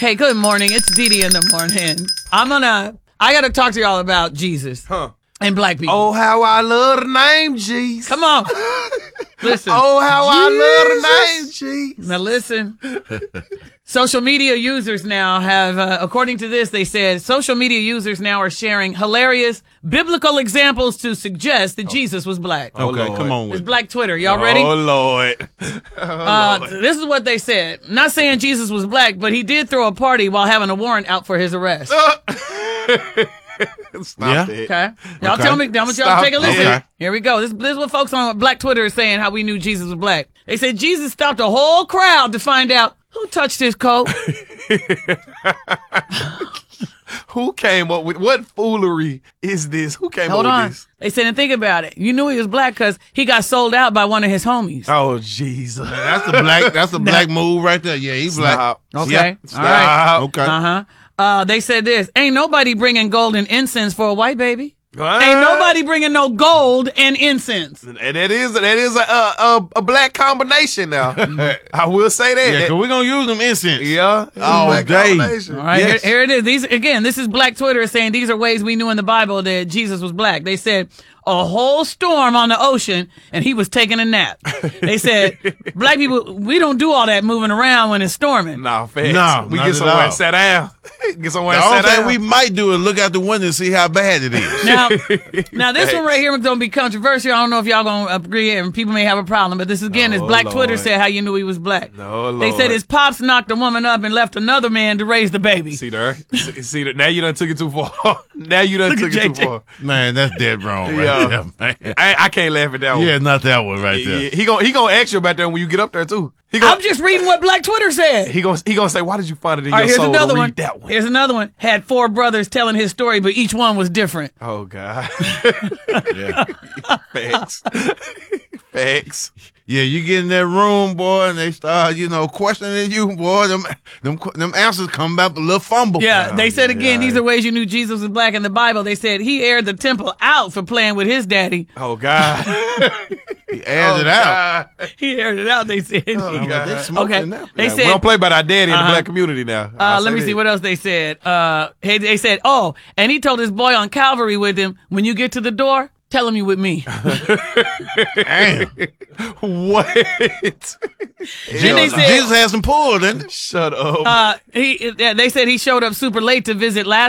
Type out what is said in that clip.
Hey, good morning. It's Dee Dee in the morning. I gotta talk to y'all about Jesus and black people. Oh, how I love the name Jesus. Come on. Listen. Oh, how I love the name Jesus. Now listen. Social media users now have, according to this, they said social media users now are sharing hilarious biblical examples to suggest that Jesus was black. Okay, come on It's with it. Black Twitter. Y'all ready? Oh, Lord. This is what they said. Not saying Jesus was black, but he did throw a party while having a warrant out for his arrest. Stop Yeah. it. Okay. Y'all Okay. tell me. I want y'all Stop to take a listen. it. Here we go. This is what folks on Black Twitter are saying, how we knew Jesus was black. They said Jesus stopped a whole crowd to find out who touched his coat. Who came up with, what foolery is this? Who came Hold up on. with this? They said, and think about it. You knew he was black because he got sold out by one of his homies. Oh, Jesus. That's the black move right there. Yeah, he's black. Stop. Okay. Yeah. All right. Stop. Okay. They said this. Ain't nobody bringing gold and incense for a white baby. What? Ain't nobody bringing no gold and incense. And that is a black combination now. I will say that. Yeah, because we're going to use them incense. Yeah. It's a All black day. combination. All right, Yes. here it is. This is Black Twitter saying these are ways we knew in the Bible that Jesus was black. They said a whole storm on the ocean and he was taking a nap. They said black people, we don't do all that moving around when it's storming. Nah, facts. No, we not get at somewhere all. and sit down. Get somewhere The and only sit thing down. we might do is look out the window and see how bad it is. Now this one right here is going to be controversial. I don't know if y'all going to agree and people may have a problem, but this again is Oh, Black Lord. Twitter said how you knew he was black. Oh, They said Lord. his pops knocked a woman up and left another man to raise the baby. See there? See that? Now you done took it too far. Now you done Look took at it too JJ. far. Man, that's dead wrong right Yeah. there, man. I can't laugh at that one. Yeah, not that one right there. Yeah, he gonna ask you about that when you get up there too. I'm just reading what Black Twitter said. He gonna say, why did you find it in All right, your here's soul another to one. read that one? Here's another one. Had 4 brothers telling his story, but each one was different. Oh God. Yeah. Facts. Facts. Yeah, you get in that room, boy, and they start, questioning you, boy. Them answers come back with a little fumble. Yeah, they said yeah, again, yeah. these are ways you knew Jesus was black in the Bible. They said he aired the temple out for playing with his daddy. Oh God. He airs it out. God. He aired it out, they said. Oh, God. They smoking Okay. now. They Yeah, we said, don't play by our daddy in the black community now. let me see what else they said. They said, oh, and he told his boy on Calvary with him, when you get to the door, tell him you with me. Damn. What? Then they said, Jesus had some pull, didn't he? Shut up. they said he showed up super late to visit Lazarus.